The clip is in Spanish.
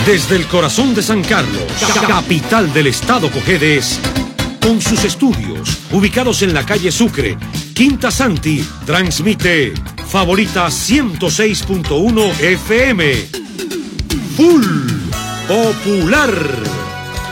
Desde el corazón de San Carlos, capital del estado Cojedes, con sus estudios ubicados en la calle Sucre, Quinta Santi, transmite Favorita 106.1 FM. Full Popular.